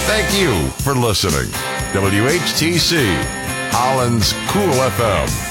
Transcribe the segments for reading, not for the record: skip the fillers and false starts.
Thank you for listening. WHTC, Holland's Cool FM.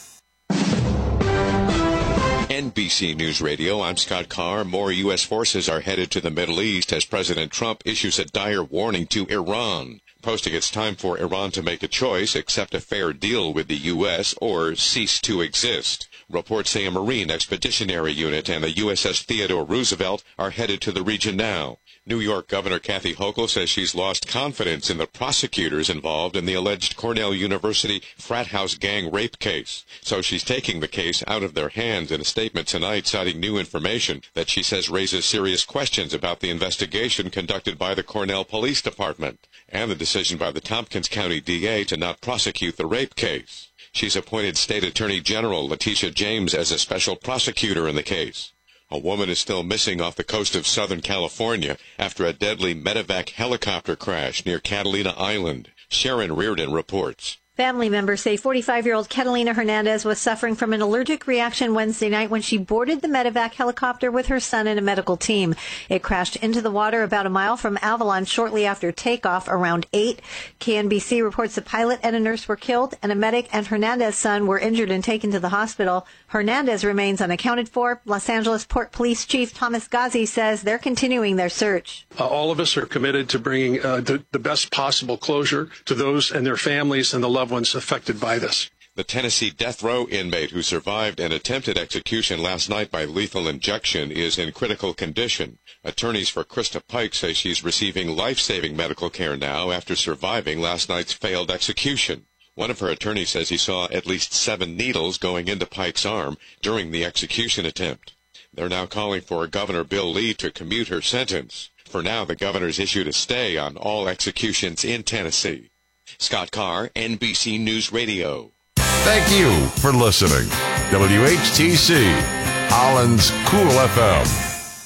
NBC News Radio, I'm Scott Carr. More U.S. forces are headed to the Middle East as President Trump issues a dire warning to Iran, posting it's time for Iran to make a choice, accept a fair deal with the U.S., or cease to exist. Reports say a Marine Expeditionary Unit and the USS Theodore Roosevelt are headed to the region now. New York Governor Kathy Hochul says she's lost confidence in the prosecutors involved in the alleged Cornell University frat house gang rape case. So she's taking the case out of their hands in a statement tonight, citing new information that she says raises serious questions about the investigation conducted by the Cornell Police Department and the decision by the Tompkins County DA to not prosecute the rape case. She's appointed State Attorney General Letitia James as a special prosecutor in the case. A woman is still missing off the coast of Southern California after a deadly medevac helicopter crash near Catalina Island. Sharon Reardon reports. Family members say 45-year-old Catalina Hernandez was suffering from an allergic reaction Wednesday night when she boarded the medevac helicopter with her son and a medical team. It crashed into the water about a mile from Avalon shortly after takeoff around 8. KNBC reports the pilot and a nurse were killed, and a medic and Hernandez's son were injured and taken to the hospital. Hernandez remains unaccounted for. Los Angeles Port Police Chief Thomas Ghazi says they're continuing their search. All of us are committed to bringing the best possible closure to those and their families and the loved ones affected by this. The Tennessee death row inmate who survived an attempted execution last night by lethal injection is in critical condition. Attorneys for Krista Pike say she's receiving life-saving medical care now after surviving last night's failed execution. One of her attorneys says he saw at least 7 needles going into Pike's arm during the execution attempt. They're now calling for Governor Bill Lee to commute her sentence. For now, the governor's issued a stay on all executions in Tennessee. Scott Carr, NBC News Radio. Thank you for listening. WHTC, Holland's Cool FM.